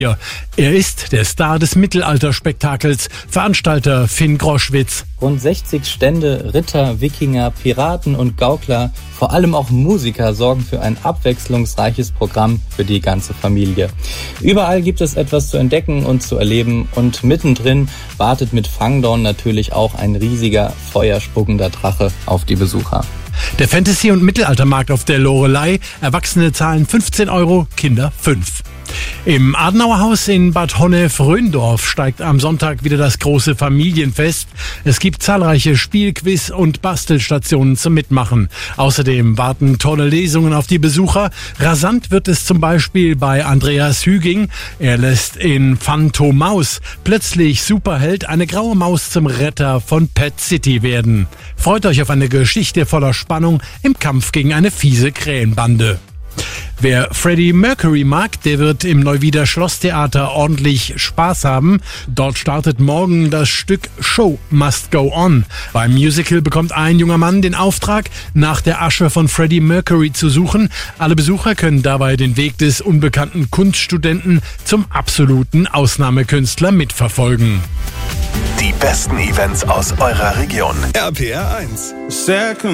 Er ist der Star des Mittelalterspektakels, Veranstalter Finn Groschwitz. Rund 60 Stände, Ritter, Wikinger, Piraten und Gaukler, vor allem auch Musiker, sorgen für ein abwechslungsreiches Programm für die ganze Familie. Überall gibt es etwas zu entdecken und zu erleben und mittendrin wartet mit Fangdorn natürlich auch ein riesiger, feuerspuckender Drache auf die Besucher. Der Fantasy- und Mittelaltermarkt auf der Loreley. Erwachsene zahlen 15 €, Kinder 5. Im Adenauerhaus in Bad Honnef-Rhöndorf steigt am Sonntag wieder das große Familienfest. Es gibt zahlreiche Spielquiz- und Bastelstationen zum Mitmachen. Außerdem warten tolle Lesungen auf die Besucher. Rasant wird es zum Beispiel bei Andreas Hüging. Er lässt in Phantomaus plötzlich Superheld, eine graue Maus zum Retter von Pet City werden. Freut euch auf eine Geschichte voller Spannung im Kampf gegen eine fiese Krähenbande. Wer Freddie Mercury mag, der wird im Neuwieder Schlosstheater ordentlich Spaß haben. Dort startet morgen das Stück Show Must Go On. Beim Musical bekommt ein junger Mann den Auftrag, nach der Asche von Freddie Mercury zu suchen. Alle Besucher können dabei den Weg des unbekannten Kunststudenten zum absoluten Ausnahmekünstler mitverfolgen. Die besten Events aus eurer Region. RPR 1.